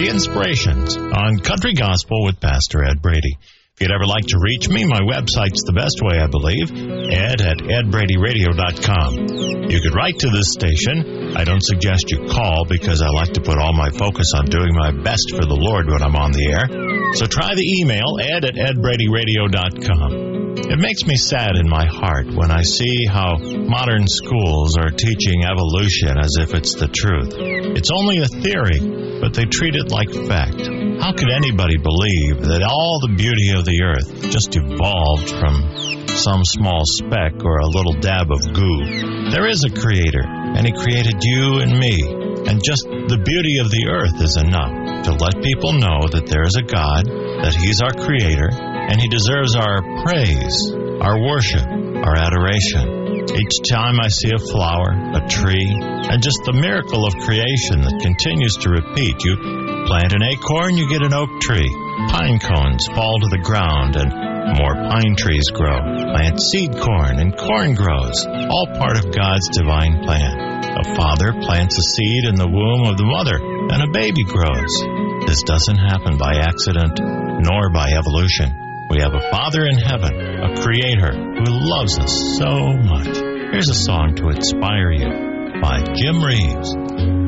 Daily Inspirations on Country Gospel with Pastor Ed Brady. If you'd ever like to reach me, my website's the best way, I believe, ed@edbradyradio.com. You could write to this station. I don't suggest you call because I like to put all my focus on doing my best for the Lord when I'm on the air. So try the email, ed@edbradyradio.com. It makes me sad in my heart when I see how modern schools are teaching evolution as if it's the truth. It's only a theory, but they treat it like fact. How could anybody believe that all the beauty of the earth just evolved from some small speck or a little dab of goo? There is a creator, and he created you and me, and just the beauty of the earth is enough to let people know that there is a God, that he's our creator, and he deserves our praise, our worship, our adoration. Each time I see a flower, a tree, and just the miracle of creation that continues to repeat. You plant an acorn, you get an oak tree. Pine cones fall to the ground, and more pine trees grow. Plant seed corn, and corn grows. All part of God's divine plan. A father plants a seed in the womb of the mother, and a baby grows. This doesn't happen by accident, nor by evolution. We have a Father in heaven, a Creator who loves us so much. Here's a song to inspire you by Jim Reeves.